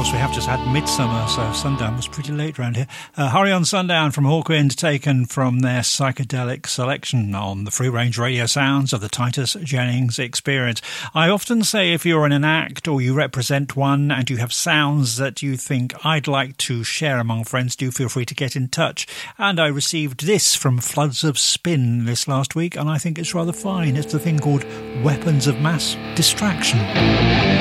course, we have just had Midsummer, so sundown was pretty late around here. Hurry on Sundown from Hawkwind, taken from their psychedelic selection on the free-range radio sounds of the Titus Jennings Experience. I often say if you're in an act or you represent one and you have sounds that you think I'd like to share among friends, do feel free to get in touch. And I received this from Floods of Spin this last week, and I think it's rather fine. It's the thing called Weapons of Mass Distraction.